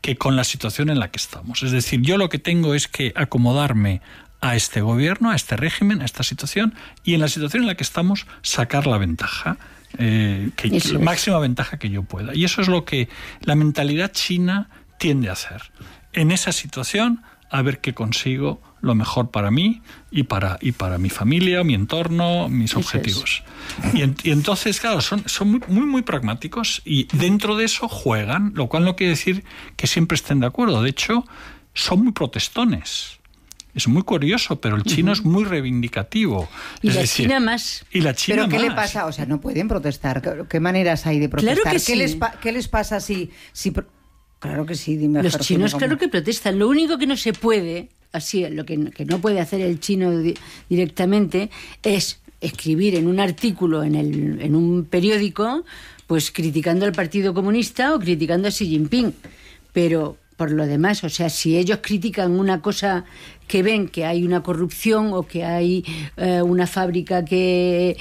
que con la situación en la que estamos. Es decir, yo lo que tengo es que acomodarme a este gobierno, a este régimen, a esta situación, y en la situación en la que estamos sacar la ventaja, la máxima ventaja que yo pueda. Y eso es lo que la mentalidad china tiende a hacer. En esa situación, a ver qué consigo lo mejor para mí y para mi familia, mi entorno, mis objetivos. Y entonces, claro, son muy pragmáticos, y dentro de eso juegan, lo cual no quiere decir que siempre estén de acuerdo. De hecho, son muy protestones. Es muy curioso, pero el chino es muy reivindicativo. Y la China más. Y la China ¿Pero qué más. le pasa? O sea, no pueden protestar. ¿Qué maneras hay de protestar? Claro que sí. ¿Qué les pasa si claro que sí, dime. Los chinos, claro que protestan. Lo único que no se puede, así, lo que no puede hacer el chino directamente, es escribir en un artículo en un periódico, pues criticando al Partido Comunista o criticando a Xi Jinping. Pero por lo demás, o sea, si ellos critican una cosa que ven que hay una corrupción o que hay una fábrica que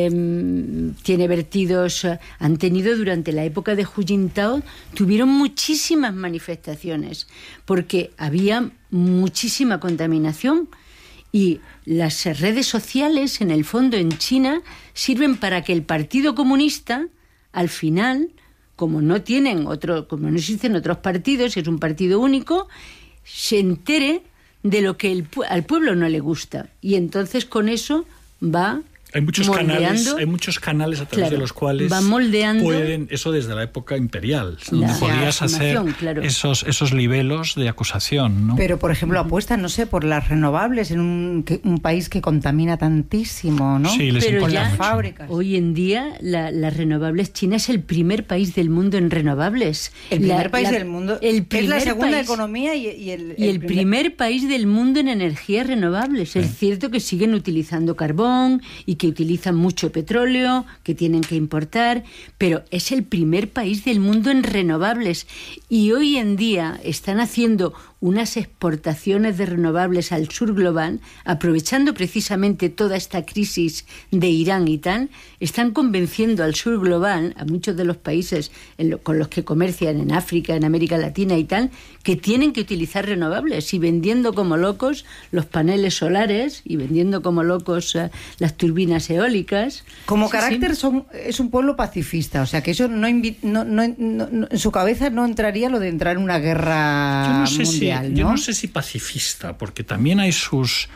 tiene vertidos, han tenido durante la época de Hu Jintao, tuvieron muchísimas manifestaciones porque había muchísima contaminación, y las redes sociales, en el fondo, en China, sirven para que el Partido Comunista, al final, como no existen otros partidos, es un partido único, se entere de lo que al pueblo no le gusta. Y entonces con eso va Hay muchos moldeando, canales a través de los cuales va moldeando, pueden, eso desde la época imperial, donde podías hacer esos libelos de acusación, ¿no? Pero, por ejemplo, apuestan, no sé, por las renovables en un país que contamina tantísimo, ¿no? Sí, les pero importa ya mucho. Fábricas. Hoy en día las renovables, China es el primer país del mundo en renovables. El primer país del mundo. Es la segunda economía y el primer país del mundo en energías renovables. Es cierto que siguen utilizando carbón y que utilizan mucho petróleo, que tienen que importar, pero es el primer país del mundo en renovables. Y hoy en día están haciendo unas exportaciones de renovables al sur global, aprovechando precisamente toda esta crisis de Irán y tal, están convenciendo al sur global, a muchos de los países con los que comercian en África, en América Latina y tal, que tienen que utilizar renovables, y vendiendo como locos los paneles solares y vendiendo como locos las turbinas eólicas. Como carácter es un pueblo pacifista, o sea que eso en su cabeza no entraría lo de entrar en una guerra mundial. Yo no sé si pacifista, porque también hay sus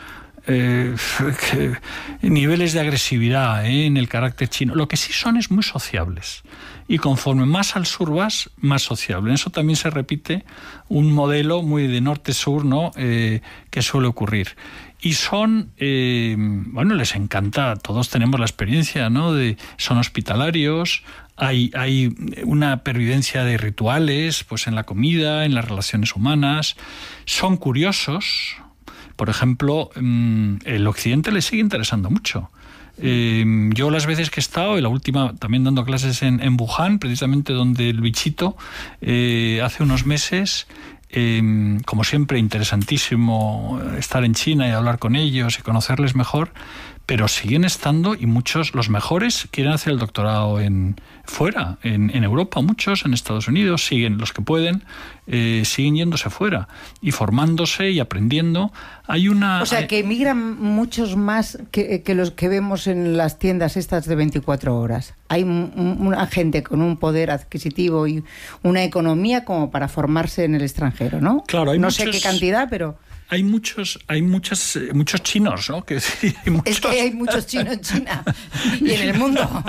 niveles de agresividad en el carácter chino. Lo que sí son es muy sociables. Y conforme más al sur vas, más sociable. En eso también se repite un modelo muy de norte-sur, ¿no? Que suele ocurrir. Y son, les encanta, todos tenemos la experiencia, ¿no? Son hospitalarios, hay una pervivencia de rituales, pues en la comida, en las relaciones humanas, son curiosos. Por ejemplo, el occidente les sigue interesando mucho. Yo las veces que he estado, y la última también dando clases en Wuhan, precisamente donde el bichito, hace unos meses, como siempre, interesantísimo estar en China y hablar con ellos y conocerles mejor, pero siguen estando, y muchos, los mejores, quieren hacer el doctorado fuera, en Europa, muchos, en Estados Unidos, los que pueden, siguen yéndose fuera y formándose y aprendiendo. O sea, que emigran muchos más que los que vemos en las tiendas estas de 24 horas. Hay una gente con un poder adquisitivo y una economía como para formarse en el extranjero, ¿no? Claro, no sé qué cantidad, pero... Hay muchos chinos, ¿no? Es que hay muchos chinos en China y en el mundo.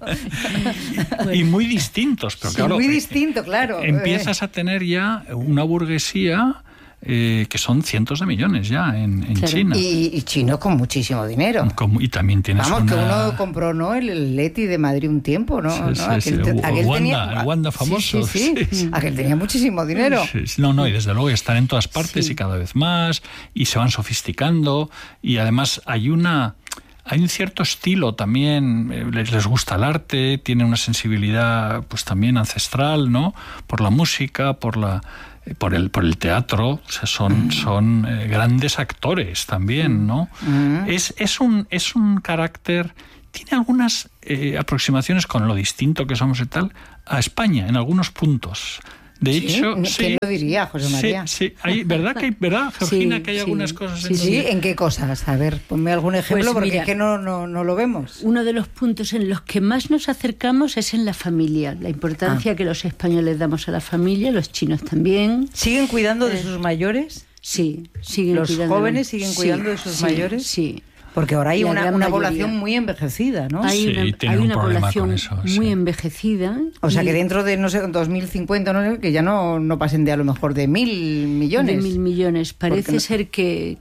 Y muy distintos, pero claro. Muy distinto, claro. Empiezas a tener ya una burguesía que son cientos de millones ya en China. Y chinos con muchísimo dinero. Y también tienes que uno compró, ¿no? El Leti de Madrid un tiempo, ¿no? El Wanda famoso. Sí. Aquel tenía muchísimo dinero. Y desde luego están en todas partes y cada vez más, y se van sofisticando, y además hay un cierto estilo también, les gusta el arte, tienen una sensibilidad pues también ancestral, ¿no? Por la música, por el teatro, o sea, son grandes actores también, ¿no? Es un carácter, tiene algunas aproximaciones con lo distinto que somos y tal a España en algunos puntos. De hecho, ¿Quién lo diría, José María? Sí, ¿verdad, Georgina, que hay algunas cosas en Sí, ¿en qué cosas? A ver, ponme algún ejemplo, porque mira, es que no lo vemos. Uno de los puntos en los que más nos acercamos es en la familia, la importancia que los españoles damos a la familia, los chinos también. ¿Siguen cuidando de sus mayores? Sí, siguen ¿Los cuidando. jóvenes siguen cuidando de sus mayores? Sí. Porque ahora hay La una gran mayoría. población muy envejecida, ¿no? Sí, Hay tienen un una problema población con eso, muy sí. envejecida. O sea, y que dentro de, no sé, 2050, no sé, que ya no pasen de a lo mejor de 1.000 millones. de 1.000 millones. Parece no? ser que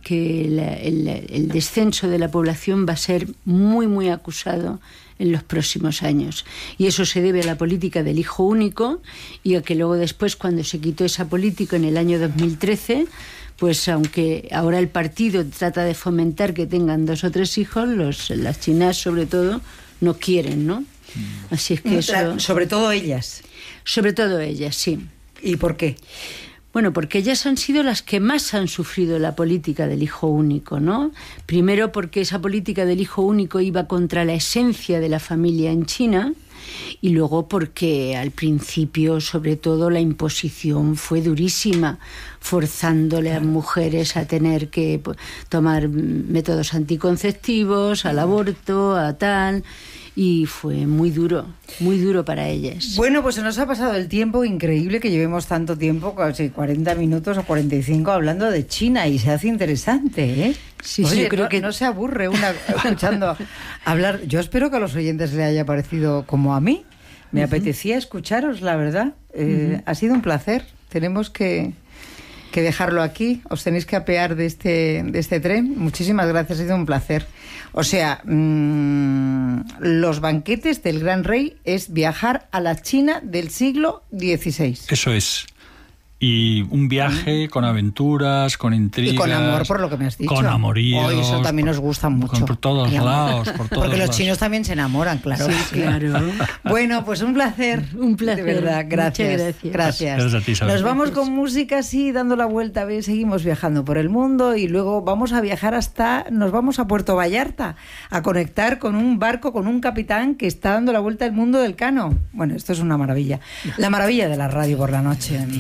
el descenso de la población va a ser muy, muy acusado en los próximos años. Y eso se debe a la política del hijo único y a que luego después, cuando se quitó esa política en el año 2013... pues aunque ahora el partido trata de fomentar que tengan 2 o 3 hijos, las chinas sobre todo no quieren, ¿no? Así es que eso... Sobre todo ellas. Sobre todo ellas, sí. ¿Y por qué? Bueno, porque ellas han sido las que más han sufrido la política del hijo único, ¿no? Primero porque esa política del hijo único iba contra la esencia de la familia en China, y luego porque al principio, sobre todo, la imposición fue durísima, forzándole a mujeres a tener que tomar métodos anticonceptivos, al aborto, a tal... y fue muy duro para ellas. Bueno, pues se nos ha pasado el tiempo, increíble que llevemos tanto tiempo, casi 40 minutos o 45 hablando de China, y se hace interesante, ¿eh? Sí, Oye, yo creo no, que no se aburre una escuchando hablar. Yo espero que a los oyentes le haya parecido como a mí. Me apetecía escucharos, la verdad. Ha sido un placer. Tenemos que dejarlo aquí. Os tenéis que apear de este tren. Muchísimas gracias, ha sido un placer. O sea, los banquetes del Gran Rey es viajar a la China del siglo XVI. Eso es. Y un viaje con aventuras, con intrigas. Y con amor, por lo que me has dicho. Con amoríos. Oh, eso también nos gusta mucho. Por todos lados. Porque los chinos también se enamoran, claro. Sí, claro. Bueno, pues un placer. Un placer. De verdad, gracias. Muchas Gracias. Gracias a ti, Isabel. Nos vamos con música así, dando la vuelta. Seguimos viajando por el mundo y luego vamos a viajar nos vamos a Puerto Vallarta a conectar con un barco, con un capitán que está dando la vuelta al mundo del cano. Bueno, esto es una maravilla. La maravilla de la radio por la noche.